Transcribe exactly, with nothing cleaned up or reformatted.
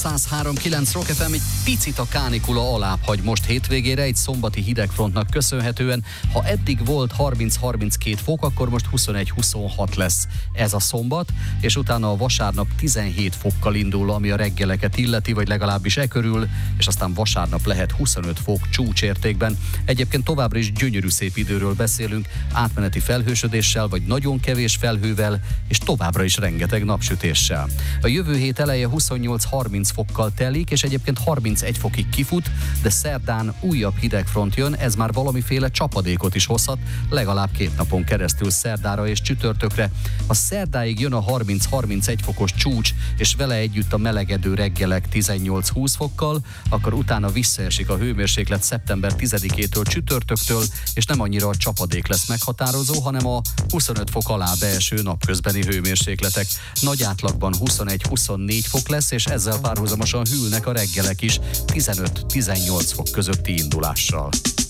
száz három kilenc Rock ef em egy picit a kánikula alább hagy most hétvégére egy szombati hidegfrontnak köszönhetően. Ha eddig volt harminc-harminckét fok, akkor most huszonegy-huszonhat lesz ez a szombat, és utána a vasárnap tizenhét fokkal indul, ami a reggeleket illeti, vagy legalábbis e körül, és aztán vasárnap lehet huszonöt fok csúcsértékben. Egyébként továbbra is gyönyörű szép időről beszélünk, átmeneti felhősödéssel, vagy nagyon kevés felhővel, és továbbra is rengeteg napsütéssel. A jövő hét eleje huszonnyolc-harminc fokkal telik, és egyébként harmincegy fokig kifut, de szerdán újabb hidegfront jön, ez már valamiféle csapadékot is hozhat, legalább két napon keresztül szerdára és csütörtökre. Ha szerdáig jön a harminc-harmincegy fokos csúcs, és vele együtt a melegedő reggelek tizennyolc-húsz fokkal, akkor utána visszaesik a hőmérséklet szeptember tizedikétől csütörtöktől, és nem annyira a csapadék lesz meghatározó, hanem a huszonöt fok alá beeső napközbeni hőmérsékletek. Nagy átlagban huszonegy-huszonnégy fok lesz, és ezzel párhuzamosan hűlnek a reggelek is tizenöt-tizennyolc fok közötti indulással.